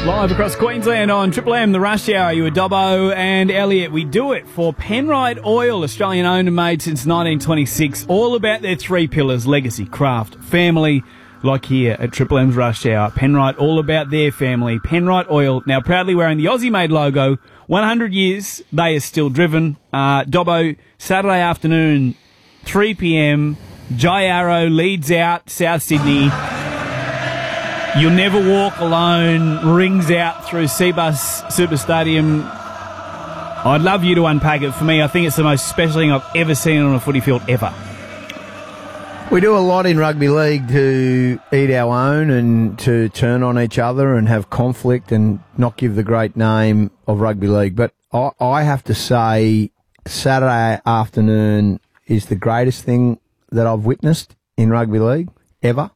Live across Queensland on Triple M, the Rush Hour. You were Dobbo and Elliot. We do it for Penrite Oil, Australian owned and made since 1926. All about their three pillars: legacy, craft, family. Like here at Triple M's Rush Hour, Penrite, all about their family. Penrite Oil, now proudly wearing the Aussie-made logo. 100 years, they are still driven. Dobbo, Saturday afternoon, 3 p.m. Jai Arrow leads out South Sydney. You'll Never Walk Alone rings out through Cbus Super Stadium. I'd love you to unpack it for me. I think it's the most special thing I've ever seen on a footy field ever. We do a lot in rugby league to eat our own and to turn on each other and have conflict and not give the great name of rugby league. But I have to say Saturday afternoon is the greatest thing that I've witnessed in rugby league ever.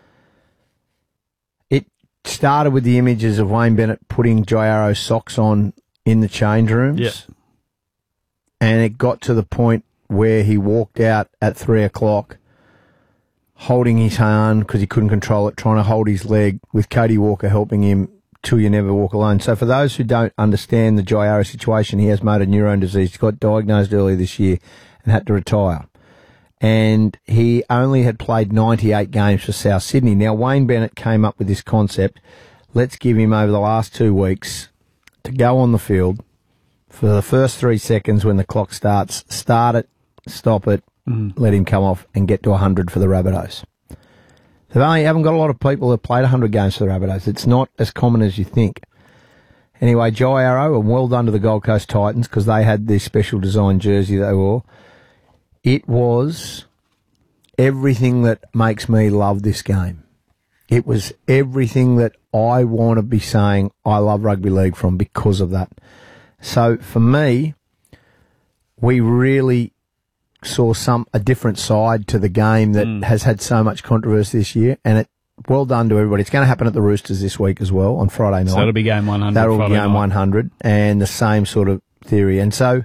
It started with the images of Wayne Bennett putting Jai Arrow's socks on in the change rooms. Yep. And it got to the point where he walked out at 3 o'clock holding his hand because he couldn't control it, trying to hold his leg with Cody Walker helping him till You Never Walk Alone. So for those who don't understand the Jai Arrow situation, he has motor neurone disease. He got diagnosed earlier this year and had to retire. And he only had played 98 games for South Sydney. Now, Wayne Bennett came up with this concept. Let's give him over the last 2 weeks to go on the field for the first 3 seconds when the clock starts, start it, stop it, let him come off and get to 100 for the Rabbitohs. They haven't got a lot of people that played 100 games for the Rabbitohs. It's not as common as you think. Anyway, Jai Arrow, and well done to the Gold Coast Titans because they had this special design jersey they wore. It was everything that makes me love this game. It was everything that I want to be saying I love rugby league from because of that. So for me, we really saw a different side to the game that has had so much controversy this year, and well done to everybody. It's going to happen at the Roosters this week as well on Friday night. So that'll be game 100. That'll Friday be game night. 100, and the same sort of theory. And so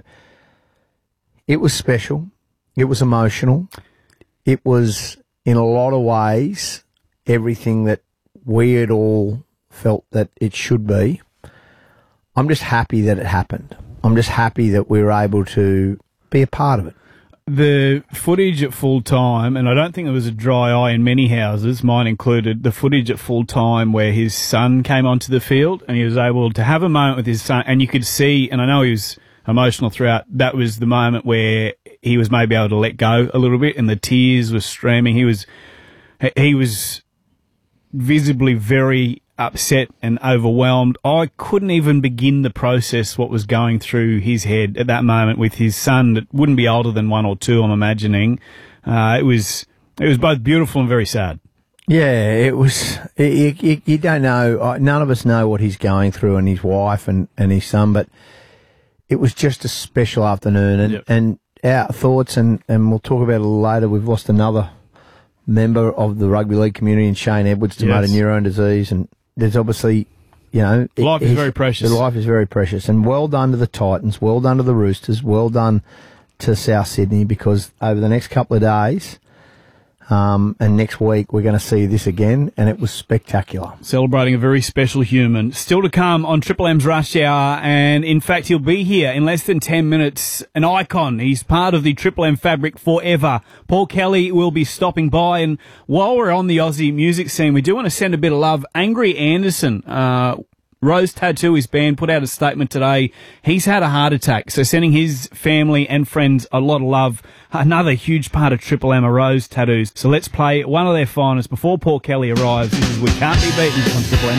it was special. It was emotional. It was, in a lot of ways, everything that we had all felt that it should be. I'm just happy that it happened. I'm just happy that we were able to be a part of it. The footage at full time, and I don't think there was a dry eye in many houses, mine included, the footage at full time where his son came onto the field and he was able to have a moment with his son, and you could see, and I know he was emotional throughout, that was the moment where he was maybe able to let go a little bit and the tears were streaming. He was visibly very upset and overwhelmed. I couldn't even begin the process what was going through his head at that moment with his son that wouldn't be older than 1 or 2, I'm imagining. It was both beautiful and very sad. Yeah, it was. You don't know. None of us know what he's going through, and his wife and his son, but it was just a special afternoon. And our thoughts, and we'll talk about it a little later, we've lost another member of the rugby league community in Shane Edwards to motor neurone disease, and there's obviously, life is very precious. Life is very precious. And well done to the Titans, well done to the Roosters, well done to South Sydney, because over the next couple of days and next week we're going to see this again, and it was spectacular. Celebrating a very special human. Still to come on Triple M's Rush Hour, and in fact he'll be here in less than 10 minutes. An icon. He's part of the Triple M fabric forever. Paul Kelly will be stopping by, and while we're on the Aussie music scene, we do want to send a bit of love. Angry Anderson, Rose Tattoo, his band, put out a statement today. He's had a heart attack, so sending his family and friends a lot of love. Another huge part of Triple M are Rose Tattoos. So let's play one of their finest before Paul Kelly arrives. This is We Can't Be Beaten on Triple M.